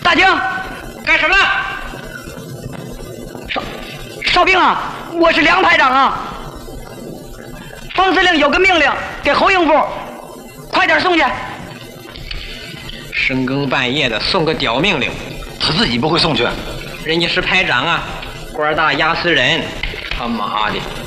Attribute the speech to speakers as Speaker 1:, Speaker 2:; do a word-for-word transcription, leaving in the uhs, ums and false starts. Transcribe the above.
Speaker 1: 大警，
Speaker 2: 干什么？
Speaker 1: 少少兵啊，我是梁排长啊。冯司令有个命令给侯应部，快点送去。
Speaker 2: 深更半夜的送个屌命令，
Speaker 3: 他自己不会送去。
Speaker 2: 人家是排长啊，官大压死人，他妈的！